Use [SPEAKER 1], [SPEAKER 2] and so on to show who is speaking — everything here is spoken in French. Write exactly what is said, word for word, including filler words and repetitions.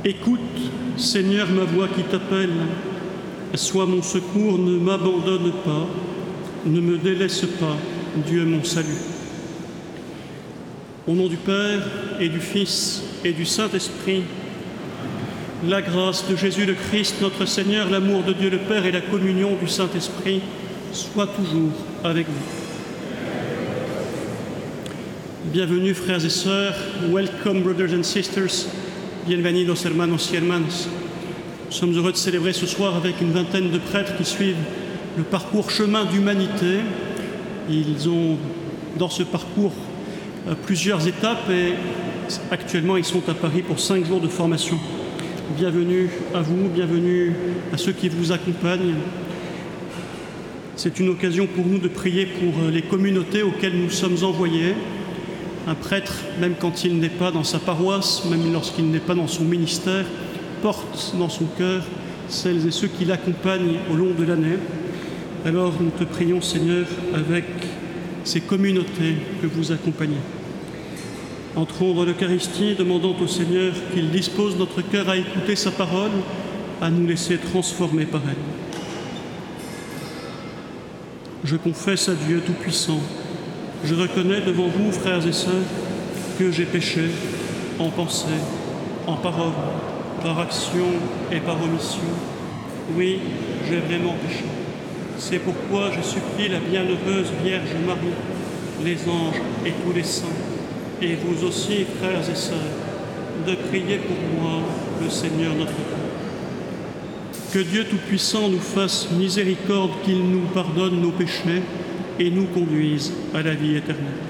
[SPEAKER 1] Écoute, Seigneur, ma voix qui t'appelle. Sois mon secours, ne m'abandonne pas, ne me délaisse pas, Dieu mon salut. Au nom du Père et du Fils et du Saint-Esprit, la grâce de Jésus le Christ, notre Seigneur, l'amour de Dieu le Père et la communion du Saint-Esprit soient toujours avec vous. Bienvenue, frères et sœurs. Welcome, brothers and sisters. Bienvenidos, hermanos y hermanas. Nous sommes heureux de célébrer ce soir avec une vingtaine de prêtres qui suivent le parcours chemin d'humanité. Ils ont, dans ce parcours, plusieurs étapes et actuellement, ils sont à Paris pour cinq jours de formation. Bienvenue à vous, bienvenue à ceux qui vous accompagnent. C'est une occasion pour nous de prier pour les communautés auxquelles nous sommes envoyés. Un prêtre, même quand il n'est pas dans sa paroisse, même lorsqu'il n'est pas dans son ministère, porte dans son cœur celles et ceux qui l'accompagnent au long de l'année. Alors nous te prions, Seigneur, avec ces communautés que vous accompagnez. Entrons dans l'Eucharistie, demandant au Seigneur qu'il dispose notre cœur à écouter sa parole, à nous laisser transformer par elle. Je confesse à Dieu Tout-Puissant. Je reconnais devant vous, frères et sœurs, que j'ai péché en pensée, en parole, par action et par omission. Oui, j'ai vraiment péché. C'est pourquoi je supplie la bienheureuse Vierge Marie, les anges et tous les saints, et vous aussi, frères et sœurs, de prier pour moi, le Seigneur notre Dieu. Que Dieu Tout-Puissant nous fasse miséricorde, qu'il nous pardonne nos péchés et nous conduise à la vie éternelle.